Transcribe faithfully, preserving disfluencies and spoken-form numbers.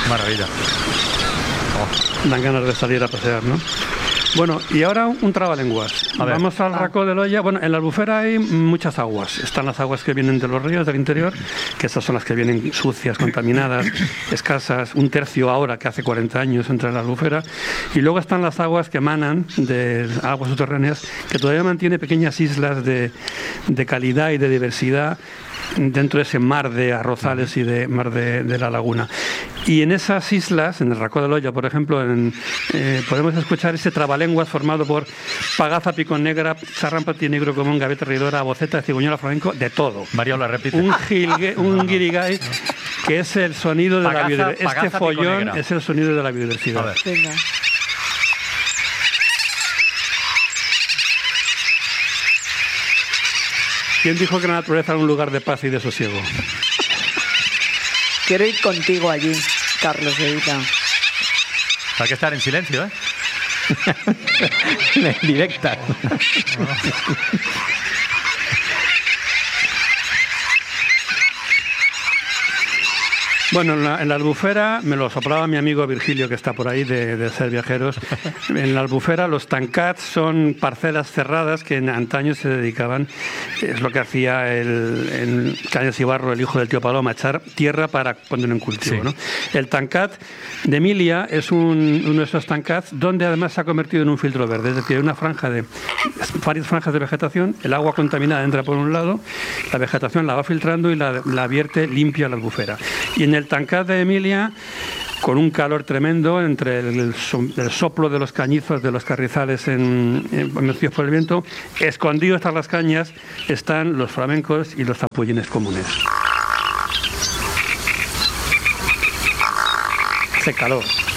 Maravilla. Oh. Dan ganas de salir a pasear, ¿no? Bueno, y ahora un trabalenguas. Vamos al Racó de Loya. Bueno, en la Albufera hay muchas aguas. Están las aguas que vienen de los ríos del interior, que esas son las que vienen sucias, contaminadas, escasas, un tercio ahora que hace cuarenta años entra en la Albufera. Y luego están las aguas que emanan de aguas subterráneas, que todavía mantiene pequeñas islas de, de calidad y de diversidad dentro de ese mar de arrozales y de mar de, de la laguna. Y en esas islas, en el Racó de Loya, por ejemplo, en, eh, podemos escuchar ese trabalenguas formado por pagaza, picón negra, charrán patinegro común, gaveta ridora, boceta, cigüeñola, flamenco, de todo. Mario la repite. Un, gilgue, un guirigay, que es el sonido de pagaza, la biodiversidad. Este pagaza, follón es el sonido de la biodiversidad. A ver. Venga. ¿Quién dijo que la naturaleza era un lugar de paz y de sosiego? Quiero ir contigo allí, Carlos Evita. Hay que estar en silencio, ¿eh? Directa. Bueno, en la, en la Albufera, me lo soplaba mi amigo Virgilio, que está por ahí, de, de Ser Viajeros. En la Albufera los tancats son parcelas cerradas que en antaño se dedicaban, es lo que hacía el, el Cañas Ibarro, el hijo del tío Paloma, echar tierra para poner en cultivo, sí. ¿no? El tancat de Emilia es un, uno de esos tancats donde además se ha convertido en un filtro verde, es decir, hay una franja de, varias franjas de vegetación, el agua contaminada entra por un lado, la vegetación la va filtrando y la, la vierte limpia a la Albufera. Y en el tancat de Emilia, con un calor tremendo entre el, el, el soplo de los cañizos de los carrizales en, en, mecidos por el viento, escondidos tras las cañas están los flamencos y los zapullines comunes. Hace calor.